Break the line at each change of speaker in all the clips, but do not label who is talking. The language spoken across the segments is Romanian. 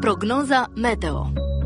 Prognoza meteo.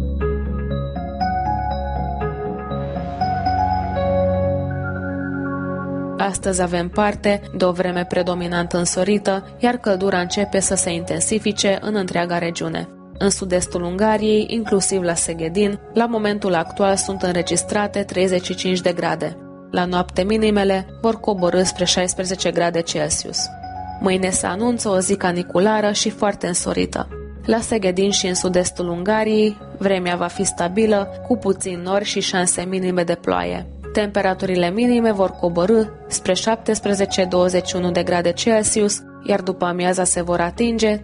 Astăzi avem parte de o vreme predominant însorită, iar căldura începe să se intensifice în întreaga regiune. În sud-estul Ungariei, inclusiv la Szegedin, la momentul actual sunt înregistrate 35 de grade. La noapte minimele vor coborî spre 16 grade Celsius. Mâine se anunță o zi caniculară și foarte însorită. La Szegedin și în sud-estul Ungariei, vremea va fi stabilă, cu puțin nori și șanse minime de ploaie. Temperaturile minime vor coborî spre 17-21 de grade Celsius, iar după amiaza se vor atinge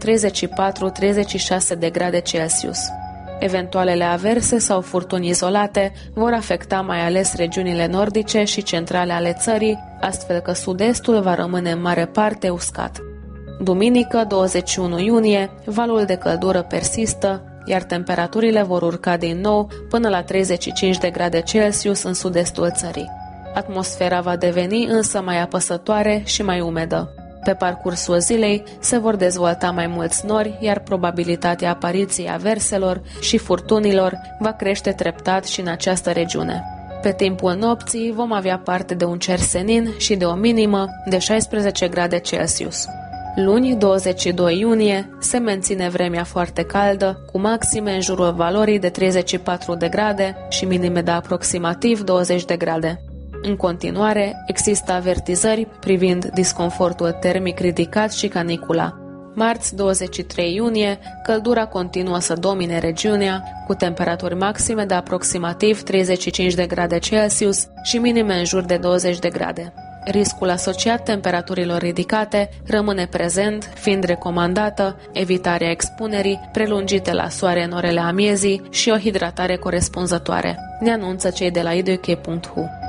34-36 de grade Celsius. Eventualele averse sau furtuni izolate vor afecta mai ales regiunile nordice și centrale ale țării, astfel că sud-estul va rămâne în mare parte uscat. Duminică, 21 iunie, valul de căldură persistă, iar temperaturile vor urca din nou până la 35 de grade Celsius în sud-estul țării. Atmosfera va deveni însă mai apăsătoare și mai umedă. Pe parcursul zilei se vor dezvolta mai mulți nori, iar probabilitatea apariției averselor și furtunilor va crește treptat și în această regiune. Pe timpul nopții vom avea parte de un cer senin și de o minimă de 16 grade Celsius. Luni, 22 iunie, se menține vremea foarte caldă, cu maxime în jurul valorii de 34 de grade și minime de aproximativ 20 de grade. În continuare, există avertizări privind disconfortul termic ridicat și canicula. Marți, 23 iunie, căldura continuă să domine regiunea, cu temperaturi maxime de aproximativ 35 de grade Celsius și minime în jur de 20 de grade. Riscul asociat temperaturilor ridicate rămâne prezent, fiind recomandată evitarea expunerii prelungite la soare în orele amiezii și o hidratare corespunzătoare, ne anunță cei de la iduk.hu.